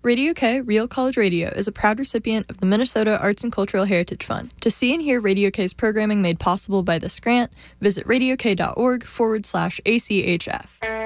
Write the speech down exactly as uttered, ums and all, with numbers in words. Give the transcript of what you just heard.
Radio K, Real College Radio, is a proud recipient of the Minnesota Arts and Cultural Heritage Fund. To see and hear Radio K's programming made possible by this grant, visit radiok.org forward slash ACHF.